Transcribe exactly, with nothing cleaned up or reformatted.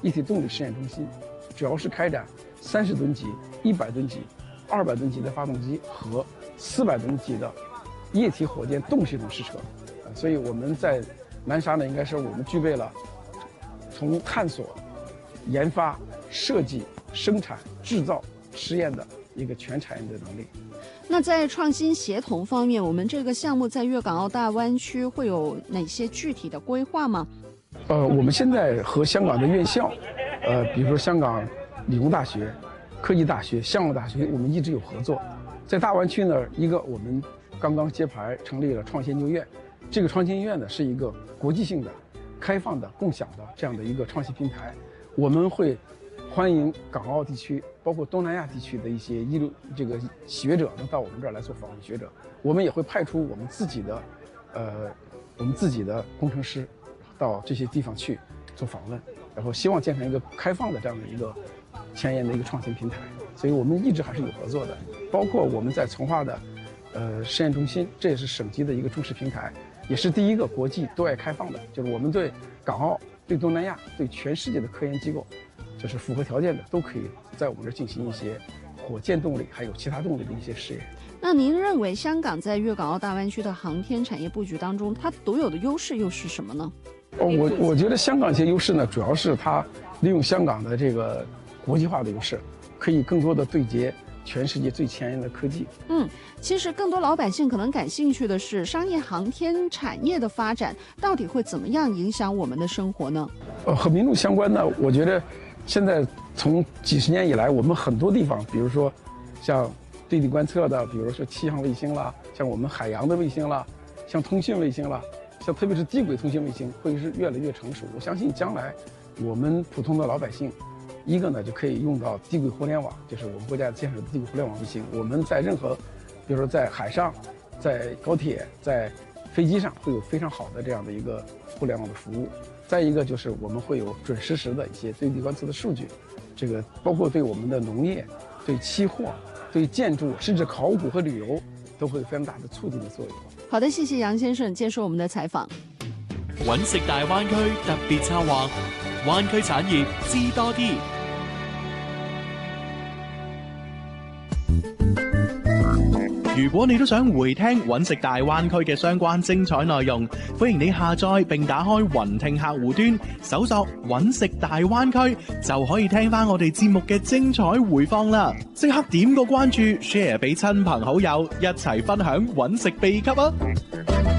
一体动力试验中心，主要是开展三十吨级、一百吨级、二百吨级的发动机和四百吨级的液体火箭动系统试车。呃，所以我们在南沙呢，应该是我们具备了从探索、研发、设计、生产、制造、实验的一个全产业的能力。 那在创新协同方面，我们这个项目在粤港澳大湾区会有哪些具体的规划吗？ 呃，我们现在和香港的院校，呃，比如说香港理工大学、科技大学、香港大学，我们一直有合作。在大湾区呢，一个我们刚刚揭牌成立了创新研究院，这个创新研究院呢是一个国际性的、开放的、共享的这样的一个创新平台。我们会欢迎港澳地区，包括东南亚地区的一些一流这个学者能到我们这儿来做访问学者。我们也会派出我们自己的，呃，我们自己的工程师到这些地方去做访问，然后希望建成一个开放的这样的一个前沿的一个创新平台。所以我们一直还是有合作的，包括我们在从化的呃实验中心，这也是省级的一个中试平台，也是第一个国际对外开放的，就是我们对港澳、对东南亚、对全世界的科研机构，就是符合条件的，都可以在我们这儿进行一些火箭动力还有其他动力的一些试验。 那您认为香港在粤港澳大湾区的航天产业布局当中，它独有的优势又是什么呢？ 哦，我我觉得香港一些优势呢，主要是它利用香港的这个国际化的优势，可以更多的对接全世界最前沿的科技。 嗯，其实更多老百姓可能感兴趣的是，商业航天产业的发展到底会怎么样影响我们的生活呢？ 呃，和民众相关的，我觉得现在从几十年以来，我们很多地方，比如说像对地观测的，比如说气象卫星啦，像我们海洋的卫星啦，像通讯卫星啦，像特别是低轨通信卫星，会是越来越成熟。我相信将来我们普通的老百姓，一个呢就可以用到低轨互联网，就是我们国家建设的低轨互联网卫星。我们在任何，比如说在海上、在高铁、在飞机上，会有非常好的这样的一个互联网的服务。再一个就是我们会有准实时的一些对地观测的数据，这个包括对我们的农业、对期货、对建筑，甚至考古和旅游，都会有非常大的促进的作用。 好的，谢謝楊先生接受我們的採訪。 揾食大灣區特別策劃，灣區產業知多啲。如果你都想回聽揾食大灣區嘅相關精彩內容，歡迎你下載並打開雲聽客戶端，搜索揾食大灣區，就可以聽返我哋節目嘅精彩回放啦！即刻點個關注 ，share 俾親朋好友，一齊分享揾食秘笈啊！